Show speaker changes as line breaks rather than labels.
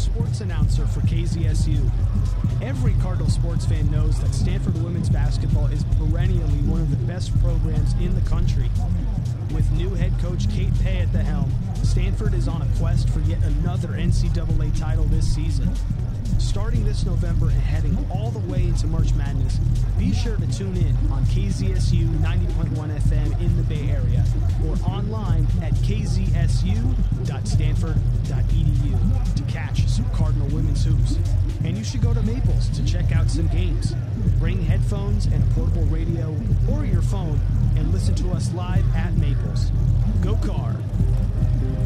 sports announcer for KZSU. Every Cardinal sports fan knows that Stanford women's basketball is perennially one of the best programs in the country. With new head coach Kate Pay at the helm, Stanford is on a quest for yet another NCAA title this season. Starting this November and heading all the way into March Madness, be sure to tune in on KZSU 90.1 FM in the Bay Area or online at kzsu.stanford.edu to catch some Cardinal women's hoops. And you should go to Maples to check out some games. Bring headphones and a portable radio or your phone and listen to us live at Maples. Go Card!